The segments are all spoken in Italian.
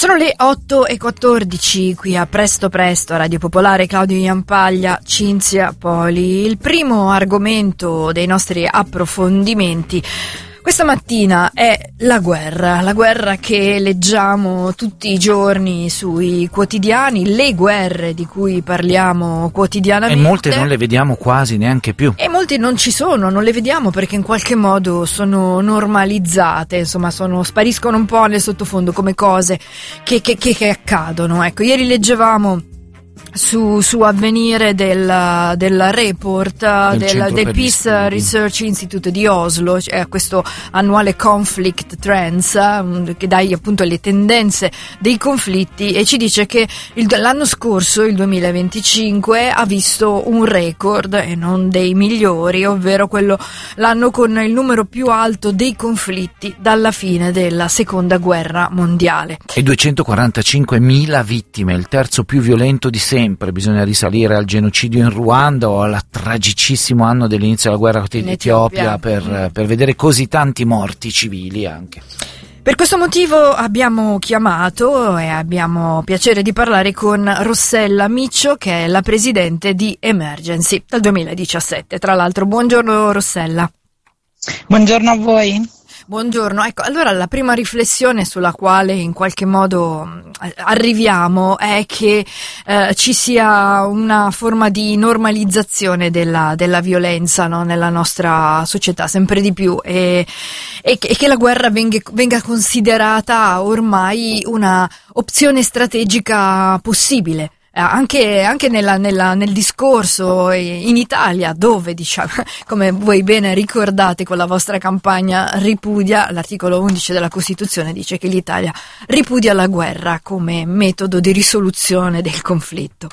Sono le 8:14 qui a Presto Presto a Radio Popolare. Claudio Iampaglia, Cinzia Poli. Il primo argomento dei nostri approfondimenti questa mattina è la guerra che leggiamo tutti i giorni sui quotidiani, le guerre di cui parliamo quotidianamente. E molte non le vediamo quasi neanche più. E molte non ci sono, non le vediamo perché in qualche modo sono normalizzate, insomma spariscono un po' nel sottofondo come cose che accadono. Ecco, ieri leggevamo su Avvenire del report del Peace Research Institute di Oslo, cioè questo annuale Conflict Trends che dà appunto le tendenze dei conflitti, e ci dice che l'anno scorso, il 2025, ha visto un record e non dei migliori, ovvero l'anno con il numero più alto dei conflitti dalla fine della seconda guerra mondiale. E 245.000 vittime, il terzo più violento di sempre. Bisogna risalire al genocidio in Ruanda o al tragicissimo anno dell'inizio della guerra in Etiopia per vedere così tanti morti civili anche. Per questo motivo abbiamo chiamato e abbiamo piacere di parlare con Rossella Miccio, che è la presidente di Emergency dal 2017. Tra l'altro, buongiorno Rossella. Buongiorno a voi. Buongiorno, ecco, allora la prima riflessione sulla quale in qualche modo arriviamo è che ci sia una forma di normalizzazione della violenza, no, nella nostra società, sempre di più, e che la guerra venga considerata ormai una opzione strategica possibile. Anche nel discorso in Italia, dove, diciamo, come voi bene ricordate con la vostra campagna ripudia, l'articolo 11 della Costituzione dice che l'Italia ripudia la guerra come metodo di risoluzione del conflitto.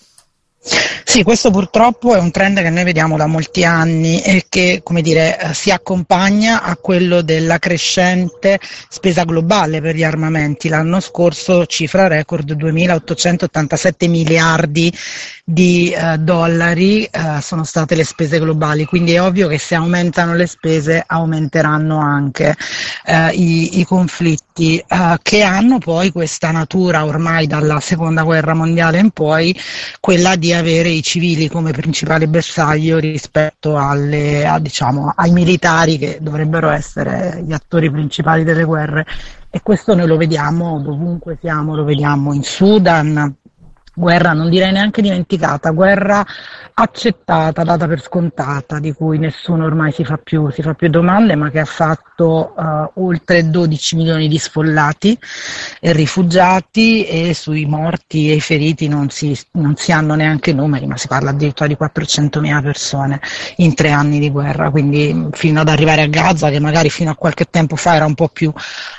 Sì, questo purtroppo è un trend che noi vediamo da molti anni e che, come dire, si accompagna a quello della crescente spesa globale per gli armamenti. L'anno scorso, cifra record, 2.887 miliardi di dollari sono state le spese globali, quindi è ovvio che se aumentano le spese aumenteranno anche i conflitti che hanno poi questa natura ormai dalla seconda guerra mondiale in poi, quella di avere i civili come principale bersaglio rispetto ai militari, che dovrebbero essere gli attori principali delle guerre, e questo noi lo vediamo dovunque siamo, lo vediamo in Sudan. Guerra non direi neanche dimenticata, guerra accettata, data per scontata, di cui nessuno ormai si fa più domande, ma che ha fatto oltre 12 milioni di sfollati e rifugiati, e sui morti e i feriti non si hanno neanche numeri, ma si parla addirittura di 400.000 persone in 3 anni di guerra, quindi fino ad arrivare a Gaza, che magari fino a qualche tempo fa era un po' più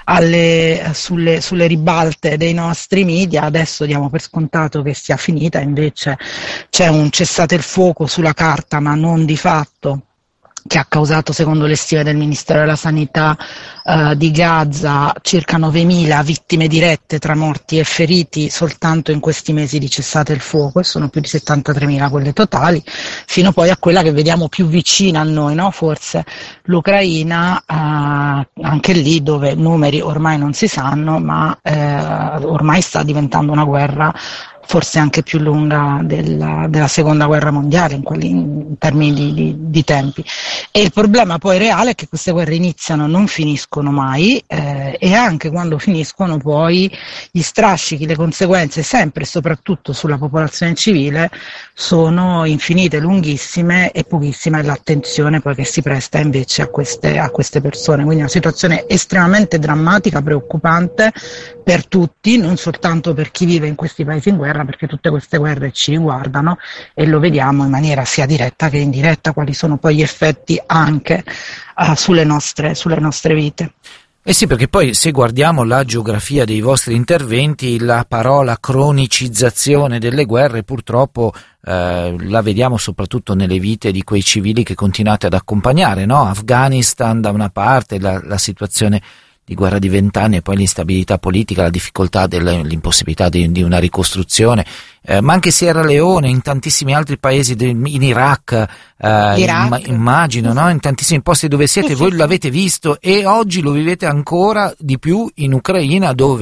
sulle ribalte dei nostri media, adesso diamo per scontato che sia finita, invece c'è un cessate il fuoco sulla carta ma non di fatto, che ha causato, secondo le stime del Ministero della Sanità di Gaza, circa 9.000 vittime dirette tra morti e feriti soltanto in questi mesi di cessate il fuoco, e sono più di 73.000 quelle totali, fino poi a quella che vediamo più vicina a noi, no? Forse l'Ucraina, anche lì dove numeri ormai non si sanno, ma ormai sta diventando una guerra forse anche più lunga della seconda guerra mondiale in termini di tempi. E il problema poi reale è che queste guerre iniziano, non finiscono mai, e anche quando finiscono poi gli strascichi, le conseguenze, sempre e soprattutto sulla popolazione civile, sono infinite, lunghissime, e pochissima è l'attenzione poi che si presta invece a queste persone. Quindi è una situazione estremamente drammatica, preoccupante per tutti, non soltanto per chi vive in questi paesi in guerra, perché tutte queste guerre ci riguardano e lo vediamo in maniera sia diretta che indiretta, quali sono poi gli effetti anche sulle nostre vite. Eh sì, perché poi se guardiamo la geografia dei vostri interventi, la parola cronicizzazione delle guerre purtroppo la vediamo soprattutto nelle vite di quei civili che continuate ad accompagnare, no? Afghanistan da una parte, la situazione di guerra di 20 anni, e poi l'instabilità politica, la difficoltà l'impossibilità di una ricostruzione, ma anche Sierra Leone, in tantissimi altri paesi, in Iraq, immagino, no? In tantissimi posti dove siete, voi l'avete visto, e oggi lo vivete ancora di più in Ucraina, dove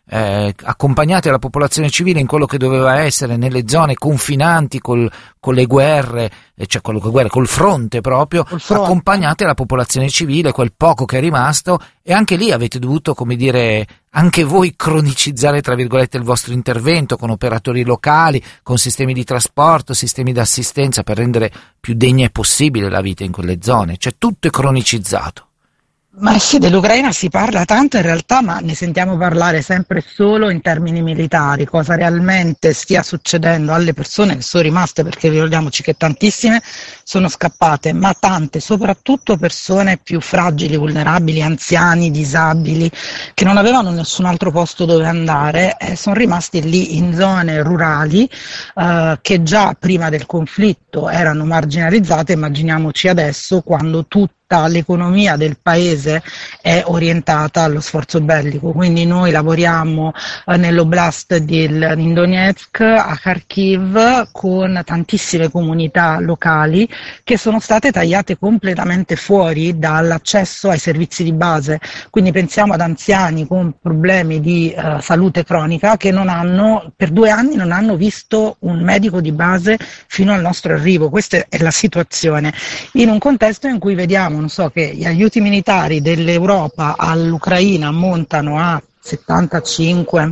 accompagnate la popolazione civile in quello che doveva essere nelle zone confinanti con le guerre, cioè col fronte proprio, accompagnate la popolazione civile, quel poco che è rimasto, e anche lì avete dovuto, come dire, anche voi cronicizzare tra virgolette il vostro intervento con operatori locali, con sistemi di trasporto, sistemi di assistenza per rendere più degna e possibile la vita in quelle zone, cioè tutto è cronicizzato. Ma sì, dell'Ucraina si parla tanto in realtà, ma ne sentiamo parlare sempre solo in termini militari. Cosa realmente stia succedendo alle persone che sono rimaste, perché ricordiamoci che tantissime sono scappate, ma tante, soprattutto persone più fragili, vulnerabili, anziani, disabili, che non avevano nessun altro posto dove andare, sono rimasti lì in zone rurali che già prima del conflitto erano marginalizzate. Immaginiamoci adesso, quando l'economia del paese è orientata allo sforzo bellico, quindi noi lavoriamo nell'oblast in Donetsk, a Kharkiv, con tantissime comunità locali che sono state tagliate completamente fuori dall'accesso ai servizi di base, quindi pensiamo ad anziani con problemi di salute cronica che per 2 anni non hanno visto un medico di base fino al nostro arrivo. Questa è la situazione, in un contesto in cui vediamo, non so, che gli aiuti militari dell'Europa all'Ucraina ammontano a 75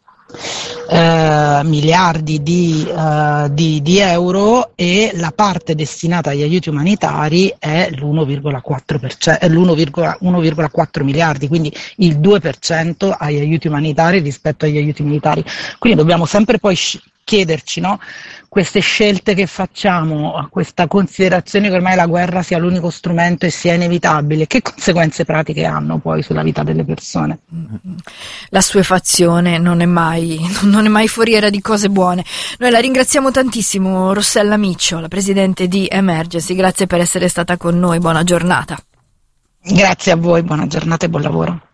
miliardi di euro, e la parte destinata agli aiuti umanitari è l'1,4 miliardi, quindi il 2% agli aiuti umanitari rispetto agli aiuti militari. Quindi dobbiamo sempre poi chiederci, no? Queste scelte che facciamo, questa considerazione che ormai la guerra sia l'unico strumento e sia inevitabile, che conseguenze pratiche hanno poi sulla vita delle persone? L'assuefazione non è mai foriera di cose buone. Noi la ringraziamo tantissimo, Rossella Miccio, la presidente di Emergency, grazie per essere stata con noi, buona giornata. Grazie a voi, buona giornata e buon lavoro.